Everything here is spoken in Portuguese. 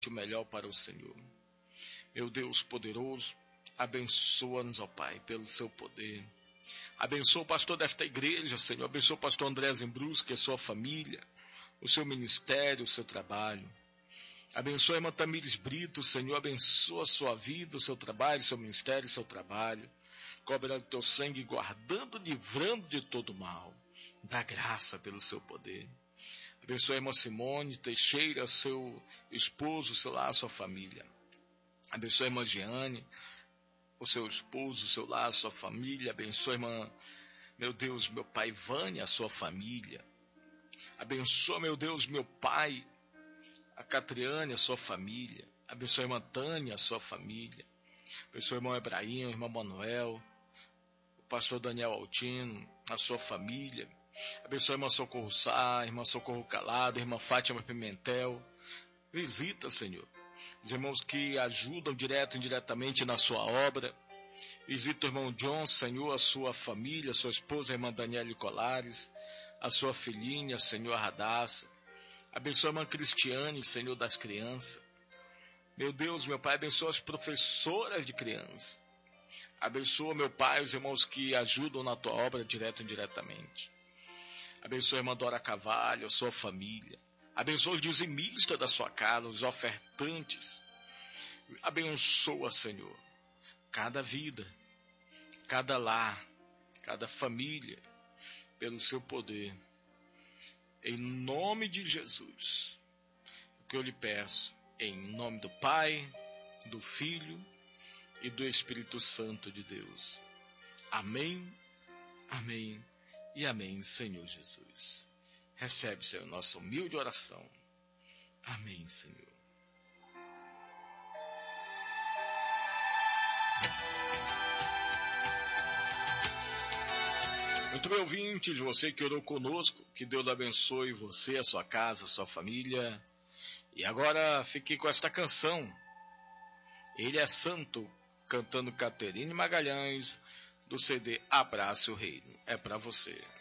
o melhor para o Senhor. Meu Deus poderoso, abençoa-nos, ó Pai, pelo seu poder. Abençoa o pastor desta igreja, Senhor. Abençoa o pastor André Zembruschi, a sua família, o seu ministério, o seu trabalho. Abençoa a irmã Tamires Brito, Senhor. Abençoa a sua vida, o seu trabalho, o seu ministério, o seu trabalho. Cobre o teu sangue, guardando, livrando de todo mal. Dá graça pelo seu poder. Abençoa a irmã Simone Teixeira, seu esposo, seu lar, a sua família. Abençoa a irmã Giane, o seu esposo, o seu lar, a sua família. Abençoa a irmã, meu Deus, meu pai Vânia, a sua família. Abençoa, meu Deus, meu pai, a Catriane, a sua família. Abençoa a irmã Tânia, a sua família. Abençoa o irmão Ebraim, o irmão Manuel, o pastor Daniel Altino, a sua família. Abençoa a irmã Socorro Sá, a irmã Socorro Calado, a irmã Fátima Pimentel. Visita, Senhor, os irmãos que ajudam direto e indiretamente na sua obra. Visita o irmão John, Senhor, a sua família, a sua esposa, a irmã Daniele Colares, a sua filhinha, Senhor, Radassa. Abençoa a irmã Cristiane, Senhor das crianças. Meu Deus, meu Pai, abençoa as professoras de criança. Abençoa, meu Pai, os irmãos que ajudam na tua obra direto e indiretamente. Abençoa a irmã Dora Carvalho, a sua família. Abençoa os dizimistas da sua casa, os ofertantes. Abençoa, Senhor, cada vida, cada lar, cada família, pelo seu poder. Em nome de Jesus, o que eu lhe peço, em nome do Pai, do Filho e do Espírito Santo de Deus. Amém, amém e amém, Senhor Jesus. Recebe, Senhor, nossa humilde oração. Amém, Senhor. Muito bem, ouvintes, você que orou conosco, que Deus abençoe você, a sua casa, a sua família. E agora fique com esta canção. Ele é Santo, cantando Caterine Magalhães, do CD Abrace o Reino. É para você.